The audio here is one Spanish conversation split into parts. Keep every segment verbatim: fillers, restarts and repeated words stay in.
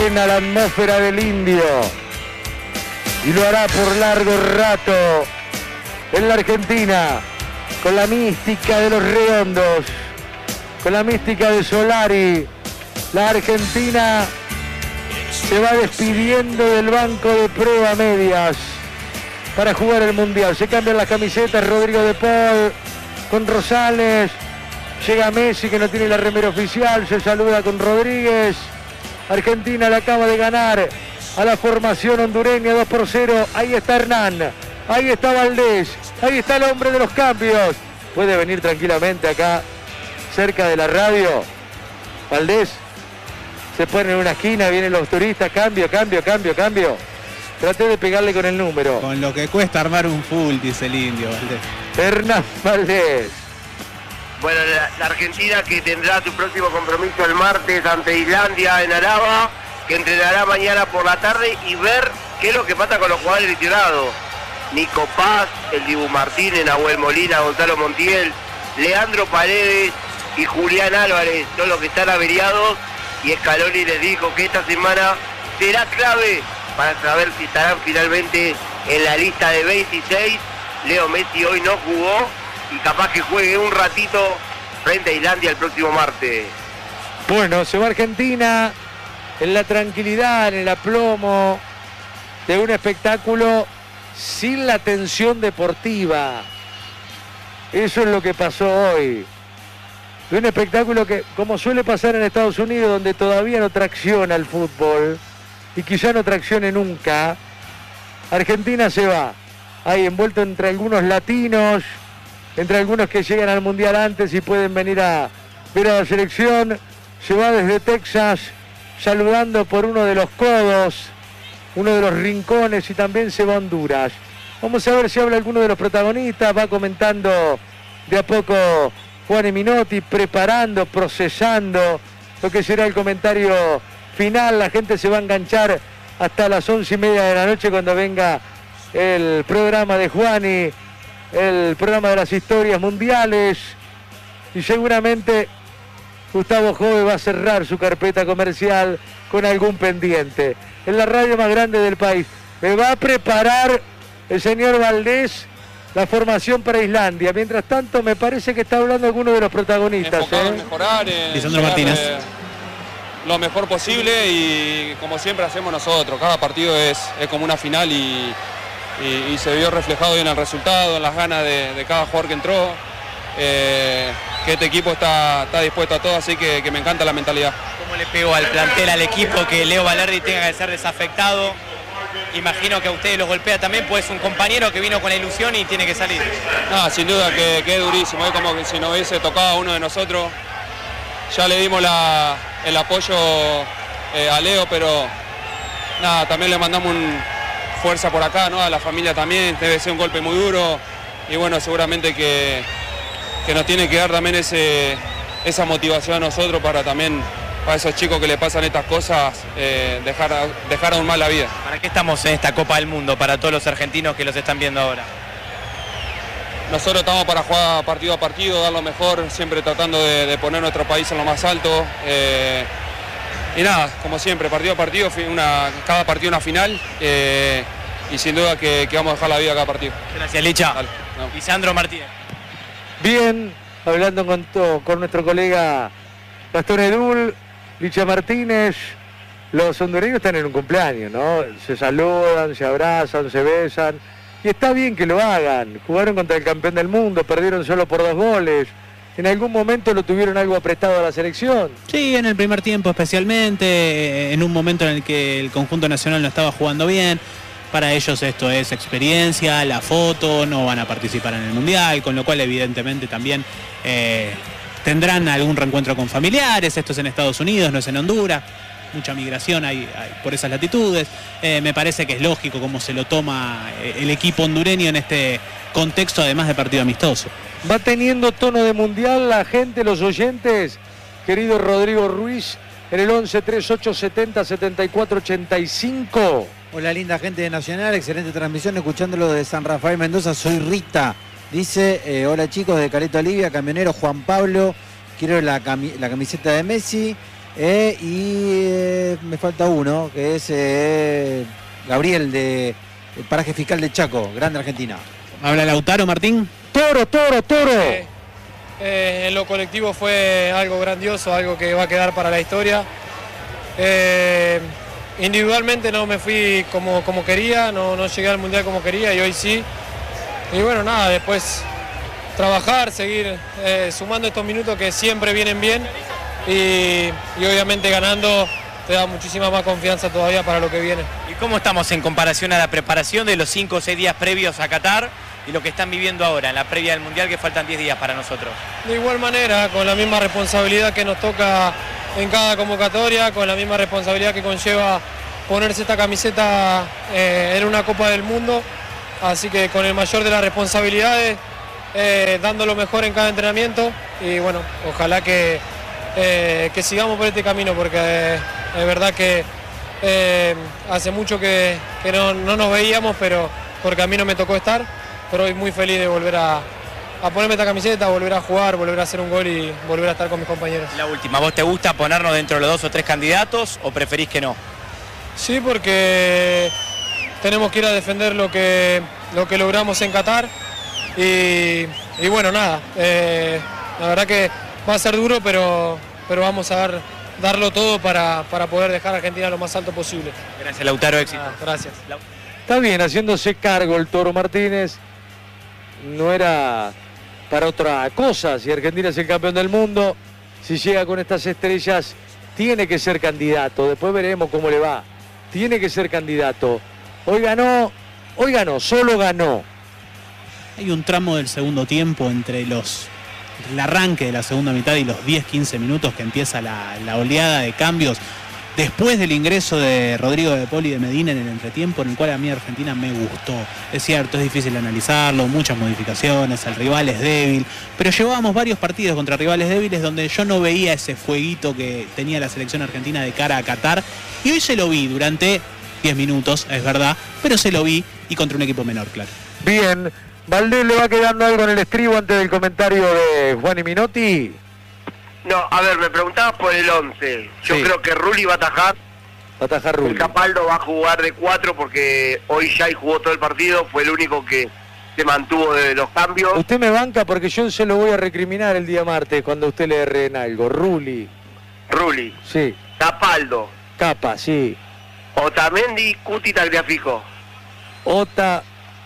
a la atmósfera del Indio y lo hará por largo rato en la Argentina, con la mística de los redondos, con la mística de Solari. La Argentina se va despidiendo del banco de prueba medias para jugar el Mundial. Se cambian las camisetas. Rodrigo de Paul con Rosales. Llega Messi, que no tiene la remera oficial, se saluda con Rodríguez. Argentina le acaba de ganar a la formación hondureña dos por cero. Ahí está Hernán, ahí está Valdés, ahí está el hombre de los cambios. Puede venir tranquilamente acá, cerca de la radio. Valdés se pone en una esquina, vienen los turistas, cambio, cambio, cambio, cambio. Traté de pegarle con el número. Con lo que cuesta armar un full, dice el Indio, Valdés. Hernán Valdés. Bueno, la, la Argentina que tendrá su próximo compromiso el martes ante Islandia en Araba, que entrenará mañana por la tarde, y ver qué es lo que pasa con los jugadores lesionados. Nico Paz, el Dibu Martínez, Nahuel Molina, Gonzalo Montiel, Leandro Paredes y Julián Álvarez, todos los que están averiados, y Scaloni les dijo que esta semana será clave para saber si estarán finalmente en la lista de veintiséis. Leo Messi hoy no jugó, y capaz que juegue un ratito frente a Islandia el próximo martes. Bueno, se va Argentina en la tranquilidad, en el aplomo de un espectáculo sin la tensión deportiva. Eso es lo que pasó hoy. De un espectáculo que, como suele pasar en Estados Unidos, donde todavía no tracciona el fútbol, y quizá no traccione nunca, Argentina se va ahí envuelto entre algunos latinos, entre algunos que llegan al Mundial antes y pueden venir a ver a la selección. Se va desde Texas saludando por uno de los codos, uno de los rincones, y también se va a Honduras. Vamos a ver si habla alguno de los protagonistas. Va comentando de a poco Juan Minotti, preparando, procesando lo que será el comentario final. La gente se va a enganchar hasta las once y media de la noche cuando venga el programa de Juani, el programa de las historias mundiales, y seguramente Gustavo Jove va a cerrar su carpeta comercial con algún pendiente. En la radio más grande del país me va a preparar el señor Valdés la formación para Islandia. Mientras tanto, me parece que está hablando alguno de los protagonistas. Enfocado ¿eh? en mejorar, en Lisandro Martínez. eh, lo mejor posible, y como siempre hacemos nosotros. Cada partido es, es como una final, y Y, y se vio reflejado en el resultado, en las ganas de, de cada jugador que entró, eh, que este equipo está, está dispuesto a todo, así que, que me encanta la mentalidad. ¿Cómo le pegó al plantel, al equipo, que Leo Valerdi tenga que ser desafectado? Imagino que a ustedes los golpea también, pues es un compañero que vino con la ilusión y tiene que salir. No, sin duda que, que es durísimo, es como que si nos hubiese tocado a uno de nosotros. Ya le dimos la, el apoyo eh, a Leo, pero nada, también le mandamos un... fuerza por acá, ¿no? A la familia también, debe ser un golpe muy duro, y bueno, seguramente que, que nos tiene que dar también ese, esa motivación a nosotros para también, para esos chicos que le pasan estas cosas, eh, dejar, dejar aún más la vida. ¿Para qué estamos en esta Copa del Mundo, para todos los argentinos que los están viendo ahora? Nosotros estamos para jugar partido a partido, dar lo mejor, siempre tratando de, de poner nuestro país en lo más alto. Eh, Y nada, como siempre, partido a partido, una, cada partido una final, eh, y sin duda que, que vamos a dejar la vida cada partido. Gracias, Licha. Dale, no. Lisandro Martínez. Bien, hablando con, to, con nuestro colega Gastón Edul, Licha Martínez. Los hondureños están en un cumpleaños, ¿no? Se saludan, se abrazan, se besan, y está bien que lo hagan. Jugaron contra el campeón del mundo, perdieron solo por dos goles. ¿En algún momento lo tuvieron algo apretado a la selección? Sí, en el primer tiempo especialmente, en un momento en el que el conjunto nacional no estaba jugando bien. Para ellos esto es experiencia, la foto, no van a participar en el Mundial, con lo cual evidentemente también eh, tendrán algún reencuentro con familiares. Esto es en Estados Unidos, no es en Honduras. Mucha migración hay, hay por esas latitudes. Eh, me parece que es lógico cómo se lo toma el equipo hondureño en este contexto, además de partido amistoso. Va teniendo tono de mundial la gente, los oyentes. Querido Rodrigo Ruiz, en el once treinta y ocho setenta setenta y cuatro ochenta y cinco. Hola, linda gente de Nacional, excelente transmisión, escuchándolo de San Rafael Mendoza. Soy Rita, dice, eh, hola chicos de Caleta Olivia, camionero Juan Pablo, quiero la, cami la camiseta de Messi. Eh, y eh, me falta uno, que es eh, Gabriel de el Paraje Fiscal de Chaco, grande Argentina. ¿Habla Lautaro, Martín? Toro, toro, toro. Eh, eh, en lo colectivo fue algo grandioso, algo que va a quedar para la historia. Eh, individualmente no me fui como, como quería, no, no llegué al Mundial como quería y hoy sí. Y bueno, nada, después trabajar, seguir eh, sumando estos minutos que siempre vienen bien y, y obviamente ganando te da muchísima más confianza todavía para lo que viene. ¿Y cómo estamos en comparación a la preparación de los cinco o seis días previos a Qatar y lo que están viviendo ahora en la previa del Mundial, que faltan diez días para nosotros? De igual manera, con la misma responsabilidad que nos toca en cada convocatoria, con la misma responsabilidad que conlleva ponerse esta camiseta eh, en una Copa del Mundo, así que con el mayor de las responsabilidades, eh, dando lo mejor en cada entrenamiento y bueno, ojalá que, eh, que sigamos por este camino porque eh, es verdad que eh, hace mucho que, que no, no nos veíamos, pero porque a mí no me tocó estar, pero hoy muy feliz de volver a, a ponerme esta camiseta, volver a jugar, volver a hacer un gol y volver a estar con mis compañeros. La última, ¿vos te gusta ponernos dentro de los dos o tres candidatos o preferís que no? Sí, porque tenemos que ir a defender lo que, lo que logramos en Qatar y, y bueno, nada, eh, la verdad que va a ser duro, pero, pero vamos a dar, darlo todo para, para poder dejar a Argentina lo más alto posible. Gracias, Lautaro, éxito. Ah, gracias. Está bien, haciéndose cargo el Toro Martínez. No era para otra cosa. Si Argentina es el campeón del mundo, si llega con estas estrellas, tiene que ser candidato. Después veremos cómo le va. Tiene que ser candidato. Hoy ganó, hoy ganó, solo ganó. Hay un tramo del segundo tiempo entre los el arranque de la segunda mitad y los diez quince minutos que empieza la, la oleada de cambios. Después del ingreso de Rodrigo de Paul y de Medina en el entretiempo, en el cual a mí Argentina me gustó. Es cierto, es difícil analizarlo, muchas modificaciones, el rival es débil, pero llevábamos varios partidos contra rivales débiles donde yo no veía ese fueguito que tenía la selección argentina de cara a Qatar, y hoy se lo vi durante diez minutos, es verdad, pero se lo vi y contra un equipo menor, claro. Bien, Valdés, ¿le va quedando algo en el estribo antes del comentario de Juan y Minotti? No, a ver, me preguntabas por el once. Yo Sí. creo que Rulli va a atajar. Va a atajar El Rulli. Capaldo va a jugar de cuatro porque hoy Jai jugó todo el partido. Fue el único que se mantuvo de los cambios. Usted me banca porque yo se lo voy a recriminar el día martes cuando usted le erre en algo. Rulli, Rulli, sí. Capaldo, Capa, sí. Otamendi, Cuti, Tagliafico. Ota,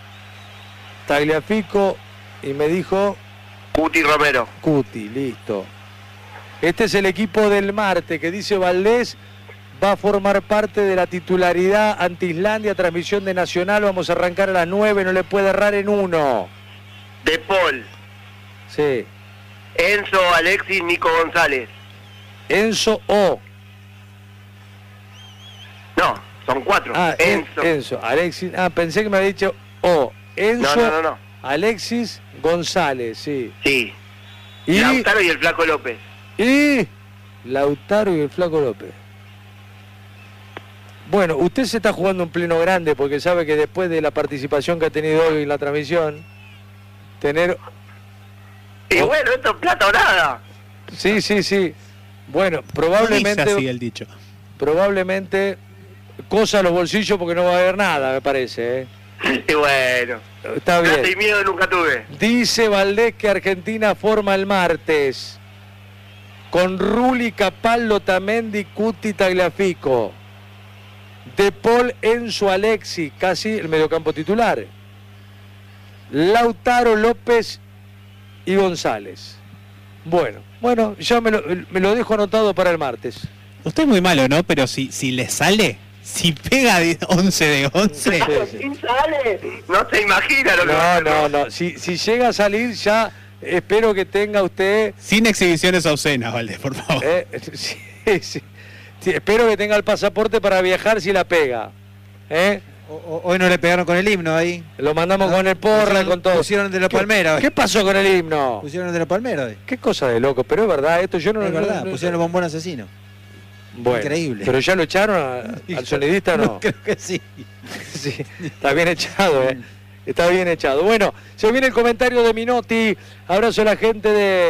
Tagliafico y me dijo Cuti Romero. Cuti, listo. Este es el equipo del martes que dice Valdés va a formar parte de la titularidad ante Islandia, transmisión de Nacional. Vamos a arrancar a las nueve, no le puede errar en uno. De Paul, Sí. Enzo, Alexis, Nico González. Enzo O. No, son cuatro. Ah, En- Enzo. Enzo. Alexis. Ah, pensé que me había dicho O. Enzo, No, no, no, no. Alexis González, sí. Sí. Y, Lautaro y el Flaco López. y Lautaro y el Flaco López. Bueno, usted se está jugando un pleno grande porque sabe que después de la participación que ha tenido hoy en la transmisión, tener... Y Oh. bueno, esto es plata o nada. Sí, sí, sí. Bueno, Dice probablemente... así el dicho. Probablemente cosa a los bolsillos porque no va a haber nada, me parece. ¿eh? Y bueno. Está bien. Plata y miedo nunca tuve. Dice Valdés que Argentina forma el martes con Rulli, Capaldo, Tamendi, Cuti, Tagliafico, De Paul, Enzo, Alexis, casi el mediocampo titular, Lautaro, López y González. Bueno, bueno, ya me lo, me lo dejo anotado para el martes. Usted es muy malo, ¿no? Pero si, si le sale, si pega de once de once, ¿Sí sale? No se imagina lo que va a No, hacer. no, no. Si, si llega a salir ya espero que tenga usted... sin exhibiciones obscenas, Valdés, por favor. Eh, sí, sí. Sí, espero que tenga el pasaporte para viajar si la pega. ¿Eh? O- o- hoy no le pegaron con el himno ahí. Lo mandamos con el porra, Pusieron- con todo. pusieron de la ¿Qué- palmera hoy. ¿Qué pasó con el himno? Pusieron de la palmera hoy. Qué cosa de loco, pero es verdad, esto yo no Es no- verdad, no- pusieron el bombón asesino. Bueno, increíble. Pero ya lo echaron a- al sonidista o no. Creo que sí. Sí, está bien echado, ¿eh? Está bien echado. Bueno, se viene el comentario de Minotti. Abrazo a la gente de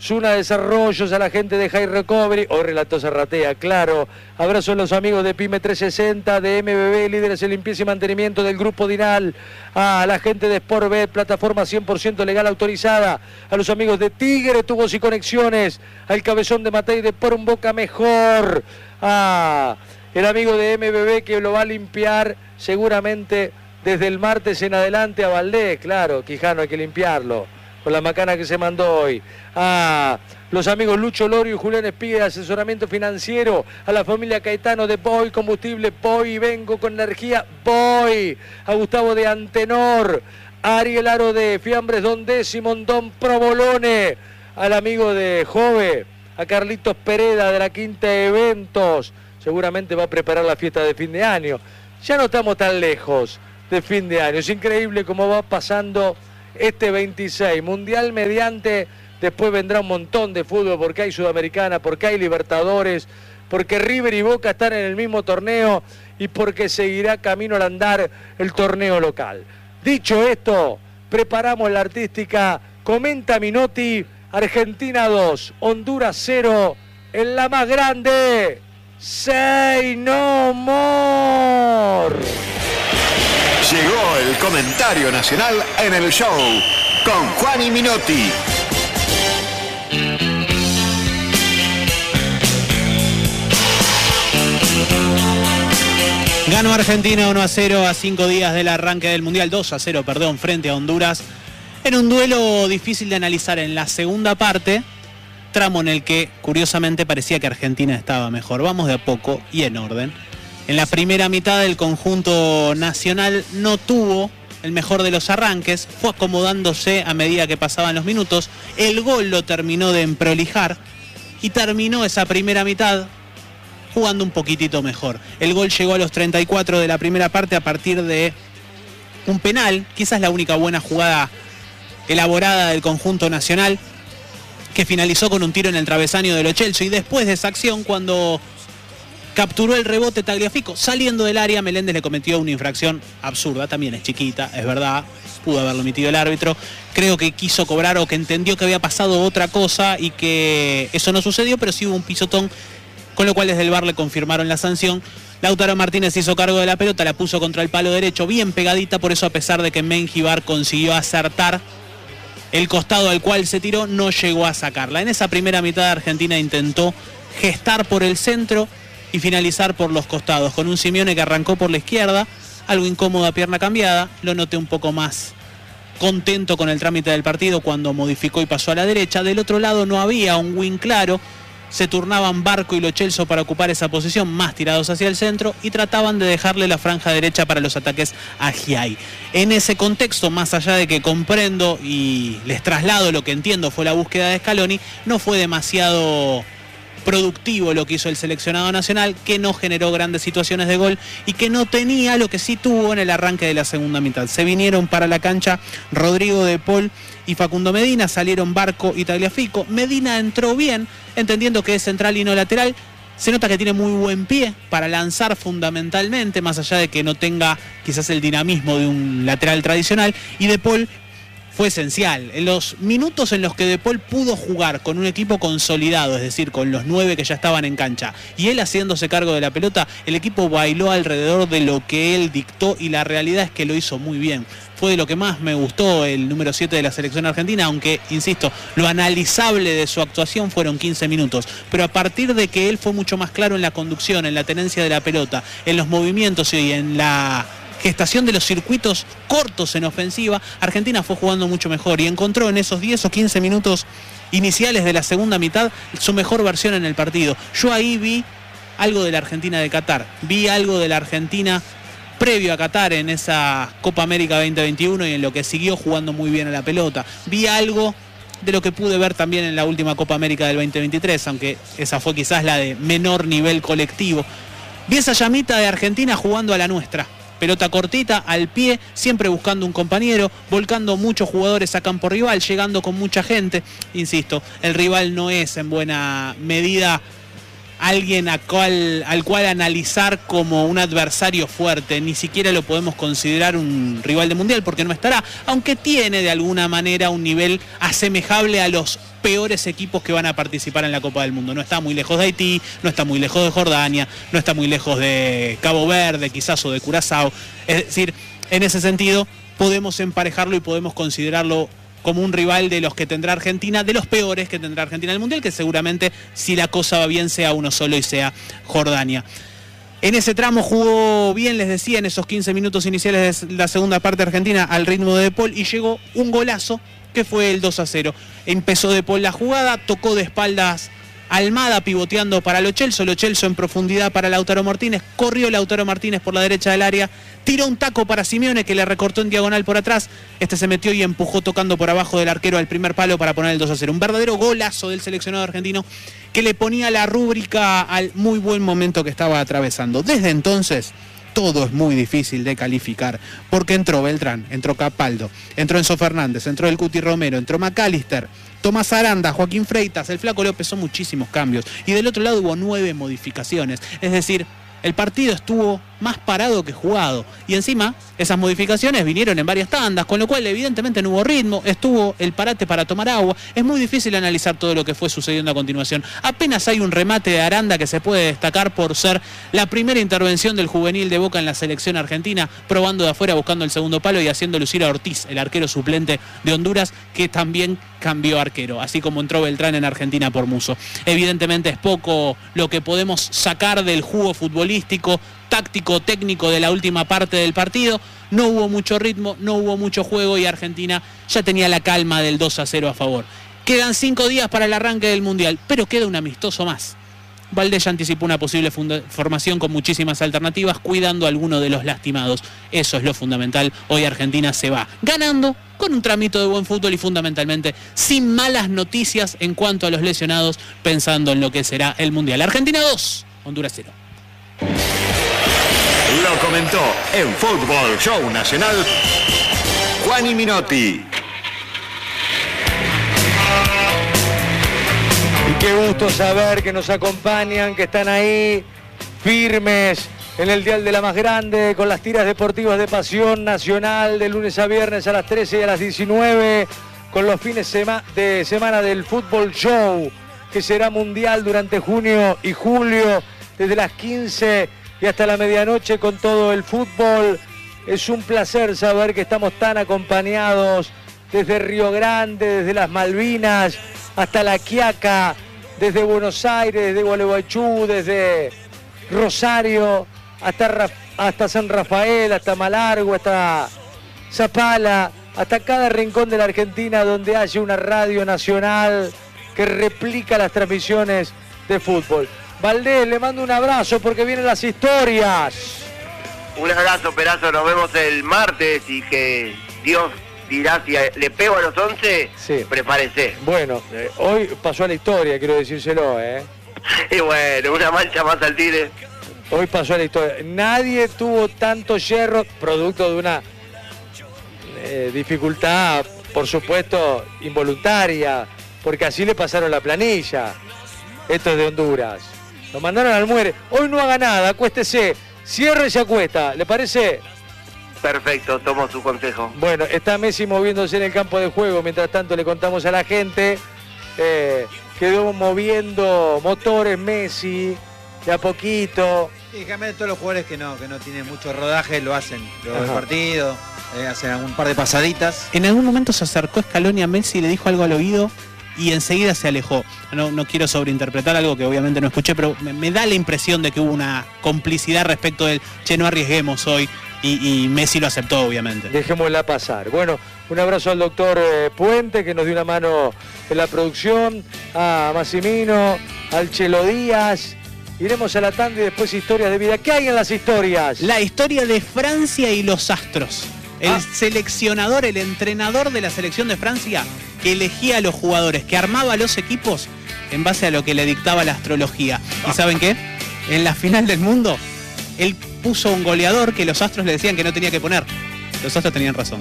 Zuna Desarrollos, a la gente de High Recovery, hoy relató Zarratea, claro. Abrazo a los amigos de Pyme trescientos sesenta, de M B B, líderes en limpieza y mantenimiento del Grupo Dinal, a la gente de Sportbet, plataforma cien por ciento legal autorizada, a los amigos de Tigre, Tubos y Conexiones, al Cabezón de Matei de Por un Boca Mejor, a el amigo de M B B que lo va a limpiar seguramente desde el martes en adelante a Valdés, claro, Quijano hay que limpiarlo, con la macana que se mandó hoy, a los amigos Lucho Lorio y Julián Espíguez de asesoramiento financiero, a la familia Caetano de Boy Combustible, Boy, vengo con energía, Boy, a Gustavo de Antenor, a Ariel Aro de Fiambres Don Décimo, Don Provolone, al amigo de Jove, a Carlitos Pereda de la Quinta Eventos, seguramente va a preparar la fiesta de fin de año, ya no estamos tan lejos de fin de año, es increíble cómo va pasando este veintiséis, mundial mediante, después vendrá un montón de fútbol porque hay Sudamericana, porque hay Libertadores, porque River y Boca están en el mismo torneo y porque seguirá camino al andar el torneo local. Dicho esto, preparamos la artística, comenta Minotti, Argentina dos, Honduras cero, en la más grande, Say No More. Llegó el comentario nacional en el show con Juan y Minotti. Ganó Argentina uno a cero a cinco días del arranque del Mundial, dos a cero, perdón, frente a Honduras. En un duelo difícil de analizar en la segunda parte, tramo en el que curiosamente parecía que Argentina estaba mejor. Vamos de a poco y en orden. En la primera mitad el conjunto nacional no tuvo el mejor de los arranques, fue acomodándose a medida que pasaban los minutos, el gol lo terminó de emprolijar y terminó esa primera mitad jugando un poquitito mejor. El gol llegó a los treinta y cuatro de la primera parte a partir de un penal, quizás la única buena jugada elaborada del conjunto nacional, que finalizó con un tiro en el travesaño de Lo Celso, y después de esa acción, cuando capturó el rebote Tagliafico saliendo del área, Meléndez le cometió una infracción absurda, también es chiquita, es verdad, pudo haberlo emitido el árbitro, creo que quiso cobrar o que entendió que había pasado otra cosa y que eso no sucedió, pero sí hubo un pisotón, con lo cual desde el V A R le confirmaron la sanción. Lautaro Martínez hizo cargo de la pelota, la puso contra el palo derecho, bien pegadita, por eso a pesar de que Mengibar consiguió acertar el costado al cual se tiró, no llegó a sacarla. En esa primera mitad Argentina intentó gestar por el centro y finalizar por los costados, con un Simeone que arrancó por la izquierda, algo incómodo a pierna cambiada, lo noté un poco más contento con el trámite del partido cuando modificó y pasó a la derecha. Del otro lado no había un win claro, se turnaban Barco y Lo Celso para ocupar esa posición, más tirados hacia el centro, y trataban de dejarle la franja derecha para los ataques a Giai. En ese contexto, más allá de que comprendo y les traslado lo que entiendo fue la búsqueda de Scaloni, no fue demasiado productivo lo que hizo el seleccionado nacional, que no generó grandes situaciones de gol y que no tenía lo que sí tuvo en el arranque de la segunda mitad. Se vinieron para la cancha Rodrigo de Paul y Facundo Medina, salieron Barco y Tagliafico. Medina entró bien, entendiendo que es central y no lateral. Se nota que tiene muy buen pie para lanzar fundamentalmente, más allá de que no tenga quizás el dinamismo de un lateral tradicional. Y De Paul fue esencial. En los minutos en los que De Paul pudo jugar con un equipo consolidado, es decir, con los nueve que ya estaban en cancha, y él haciéndose cargo de la pelota, el equipo bailó alrededor de lo que él dictó, y la realidad es que lo hizo muy bien. Fue de lo que más me gustó el número siete de la selección argentina, aunque, insisto, lo analizable de su actuación fueron quince minutos. Pero a partir de que él fue mucho más claro en la conducción, en la tenencia de la pelota, en los movimientos y en la gestación de los circuitos cortos en ofensiva, Argentina fue jugando mucho mejor y encontró en esos diez o quince minutos iniciales de la segunda mitad su mejor versión en el partido. Yo ahí vi algo de la Argentina de Qatar, vi algo de la Argentina previo a Qatar en esa Copa América veinte veintiuno y en lo que siguió jugando muy bien a la pelota. Vi algo de lo que pude ver también en la última Copa América del veinte veintitrés, aunque esa fue quizás la de menor nivel colectivo. Vi esa llamita de Argentina jugando a la nuestra. Pelota cortita, al pie, siempre buscando un compañero, volcando muchos jugadores a campo rival, llegando con mucha gente. Insisto, el rival no es en buena medida alguien a cual, al cual analizar como un adversario fuerte, ni siquiera lo podemos considerar un rival de mundial porque no estará, aunque tiene de alguna manera un nivel asemejable a los peores equipos que van a participar en la Copa del Mundo. No está muy lejos de Haití, no está muy lejos de Jordania, no está muy lejos de Cabo Verde, quizás, o de Curazao. Es decir, en ese sentido podemos emparejarlo y podemos considerarlo como un rival de los que tendrá Argentina, de los peores que tendrá Argentina en el Mundial, que seguramente, si la cosa va bien, sea uno solo y sea Jordania. En ese tramo jugó bien, les decía, en esos quince minutos iniciales de la segunda parte Argentina al ritmo de De Paul, y llegó un golazo que fue el dos a cero. Empezó De Paul la jugada, tocó de espaldas Almada pivoteando para Lo Celso, Lo Celso en profundidad para Lautaro Martínez, corrió Lautaro Martínez por la derecha del área, tiró un taco para Simeone que le recortó en diagonal por atrás, este se metió y empujó tocando por abajo del arquero al primer palo para poner el dos a cero. Un verdadero golazo del seleccionado argentino que le ponía la rúbrica al muy buen momento que estaba atravesando. Desde entonces todo es muy difícil de calificar, porque entró Beltrán, entró Capaldo, entró Enzo Fernández, entró el Cuti Romero, entró McAllister, Tomás Aranda, Joaquín Freitas, el Flaco López, son muchísimos cambios. Y del otro lado hubo nueve modificaciones. Es decir, el partido estuvo más parado que jugado. Y encima, esas modificaciones vinieron en varias tandas, con lo cual evidentemente no hubo ritmo, estuvo el parate para tomar agua. Es muy difícil analizar todo lo que fue sucediendo a continuación. Apenas hay un remate de Aranda que se puede destacar por ser la primera intervención del juvenil de Boca en la selección argentina, probando de afuera, buscando el segundo palo y haciendo lucir a Ortiz, el arquero suplente de Honduras, que también cambió arquero, así como entró Beltrán en Argentina por Musso. Evidentemente es poco lo que podemos sacar del jugo futbolístico, táctico, técnico de la última parte del partido. No hubo mucho ritmo, no hubo mucho juego y Argentina ya tenía la calma del dos a cero a favor. Quedan cinco días para el arranque del Mundial, pero queda un amistoso más. Valdés ya anticipó una posible formación con muchísimas alternativas, cuidando a alguno de los lastimados. Eso es lo fundamental. Hoy Argentina se va ganando, con un tramito de buen fútbol y fundamentalmente sin malas noticias en cuanto a los lesionados, pensando en lo que será el Mundial. Argentina dos, Honduras cero. Lo comentó en Fútbol Show Nacional Juani Minotti. Y qué gusto saber que nos acompañan, que están ahí firmes en el dial de la más grande, con las tiras deportivas de Pasión Nacional, de lunes a viernes a las trece y a las diecinueve, con los fines de semana del Fútbol Show, que será mundial durante junio y julio, desde las quince y hasta la medianoche con todo el fútbol. Es un placer saber que estamos tan acompañados desde Río Grande, desde las Malvinas, hasta La Quiaca, desde Buenos Aires, desde Gualeguaychú, desde Rosario, hasta, hasta San Rafael, hasta Malargüe, hasta Zapala, hasta cada rincón de la Argentina donde haya una radio nacional que replica las transmisiones de fútbol. Valdés, le mando un abrazo porque vienen las historias. Un abrazo, Perazo, nos vemos el martes y que Dios dirá si le pego a los once, sí. Prepárese. Bueno, eh, hoy pasó a la historia, quiero decírselo, ¿eh? Y bueno, una mancha más al Tigre. Hoy pasó a la historia. Nadie tuvo tanto hierro, producto de una eh, dificultad, por supuesto, involuntaria, porque así le pasaron la planilla. Esto es de Honduras. Lo mandaron al muere. Hoy no haga nada, acuéstese. Cierre y se acuesta. ¿Le parece? Perfecto, tomo su consejo. Bueno, está Messi moviéndose en el campo de juego. Mientras tanto le contamos a la gente. Eh, quedó moviendo motores Messi de a poquito. Sí, generalmente todos los jugadores que no, que no tienen mucho rodaje lo hacen. Lo del partido, eh, hacen un par de pasaditas. En algún momento se acercó Scaloni a Messi y le dijo algo al oído y enseguida se alejó. No, no quiero sobreinterpretar algo que obviamente no escuché, pero me, me da la impresión de que hubo una complicidad respecto del che, no arriesguemos hoy, y, y Messi lo aceptó, obviamente. Dejémosla pasar. Bueno, un abrazo al doctor eh, Puente, que nos dio una mano en la producción, a Massimino, al Chelo Díaz. Iremos a la tanda y después historias de vida. ¿Qué hay en las historias? La historia de Francia y los astros. El ah. seleccionador, el entrenador de la selección de Francia, que elegía a los jugadores, que armaba los equipos en base a lo que le dictaba la astrología. ¿Y saben qué? En la final del mundo, él puso un goleador que los astros le decían que no tenía que poner. Los astros tenían razón.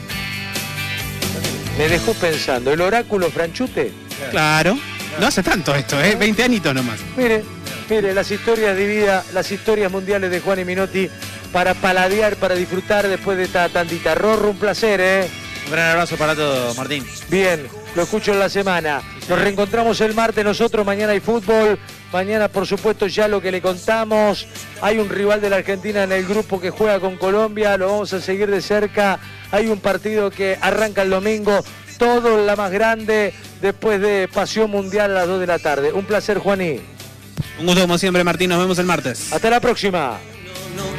Me dejó pensando, ¿el oráculo Franchute? Claro. No hace tanto esto, ¿eh? veinte añitos nomás. Mire. Mire, las historias de vida, las historias mundiales de Juan y Minotti para paladear, para disfrutar después de esta tandita. Rorro, un placer, ¿eh? Un gran abrazo para todos, Martín. Bien, lo escucho en la semana. Nos reencontramos el martes nosotros, mañana hay fútbol. Mañana, por supuesto, ya lo que le contamos. Hay un rival de la Argentina en el grupo que juega con Colombia, lo vamos a seguir de cerca. Hay un partido que arranca el domingo, todo en la más grande, después de Pasión Mundial a las dos de la tarde. Un placer, Juaní. Un gusto como siempre, Martín. Nos vemos el martes. Hasta la próxima.